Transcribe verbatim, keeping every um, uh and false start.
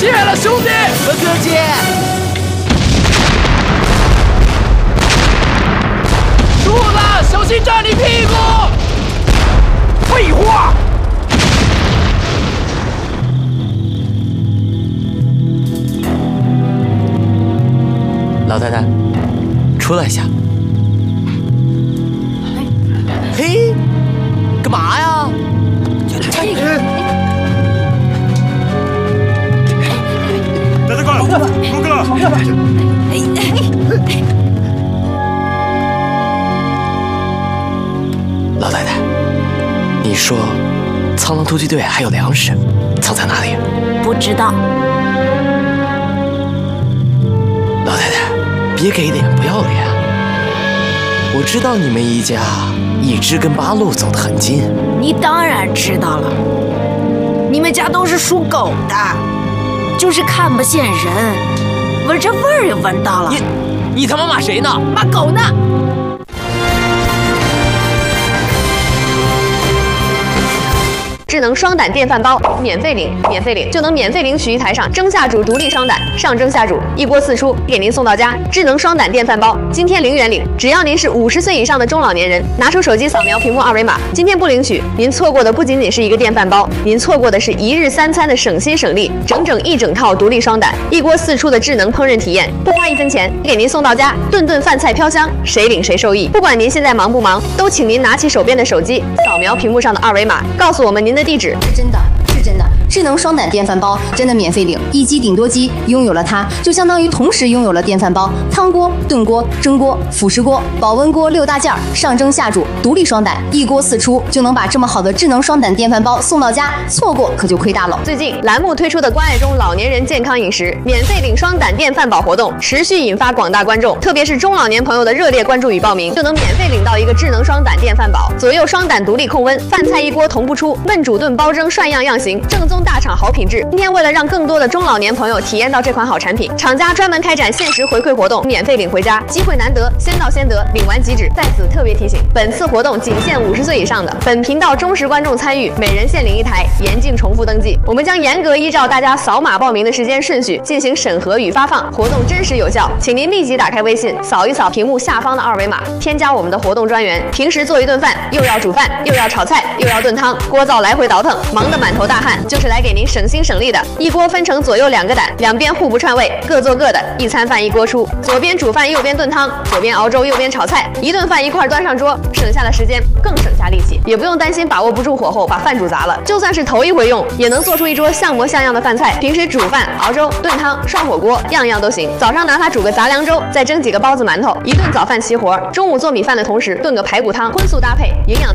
谢了，兄弟。 不客气。 柱子，小心占你屁股。 废话。 老太太，出来一下。嘿，干嘛呀？ 大家快，过来！ 老太太，你说苍狼突击队还有粮食，藏在哪里？ 不知道。 老太太，别给脸不要脸。我知道你们一家一直跟八路走得很近。 你当然知道了，你们家都是属狗的，就是看不见人，闻这味儿也闻到了。 你，你他妈骂谁呢？ 骂狗呢？ 智能双胆电饭煲免费领，免费领就能免费领取一台上蒸下煮独立双胆，上蒸下煮一锅四出，给您送到家。智能双胆电饭煲今天零元领，只要您是五十岁以上的中老年人，拿出手机扫描屏幕二维码，今天不领取，您错过的不仅仅是一个电饭煲，您错过的是一日三餐的省心省力，整整一整套独立双胆，一锅四出的智能烹饪体验，不花一分钱，给您送到家，顿顿饭菜飘香，谁领谁受益。不管您现在忙不忙，都请您拿起手边的手机，扫描屏幕上的二维码，告诉我们您的地址。 是真的，是真的。智能双胆电饭煲真的免费领，一机顶多机，拥有了它就相当于同时拥有了电饭煲、汤锅、炖锅、蒸锅、辅食锅、保温锅六大件，上蒸下煮，独立双胆，一锅四出，就能把这么好的智能双胆电饭煲送到家，错过可就亏大了。 最近栏目推出的关爱中老年人健康饮食免费领双胆电饭煲活动，持续引发广大观众，特别是中老年朋友的热烈关注与报名，就能免费领到一个智能双胆电饭煲，左右双胆独立控温，饭菜一锅同步出，焖煮炖包蒸涮样样行，正宗大厂好品质。今天为了让更多的中老年朋友体验到这款好产品，厂家专门开展限时回馈活动，免费领回家，机会难得，先到先得，领完即止。在此特别提醒，本次活动仅限五十岁以上的本频道忠实观众参与，每人限领一台，严禁重复登记。我们将严格依照大家扫码报名的时间顺序进行审核与发放，活动真实有效，请您立即打开微信，扫一扫屏幕下方的二维码，添加我们的活动专员。平时做一顿饭，又要煮饭，又要炒菜，又要炖汤，锅灶来回倒腾，忙得满头大汗，就是来给您省心省力的。一锅分成左右两个胆，两边互不串味，各做各的，一餐饭一锅出，左边煮饭右边炖汤，左边熬粥右边炒菜，一顿饭一块端上桌，省下了时间，更省下力气，也不用担心把握不住火候把饭煮砸了。就算是头一回用，也能做出一桌像模像样的饭菜。平时煮饭、熬粥、炖汤、涮火锅，样样都行。早上拿它煮个杂粮粥，再蒸几个包子馒头，一顿早饭齐活。中午做米饭的同时炖个排骨汤，荤素搭配，营养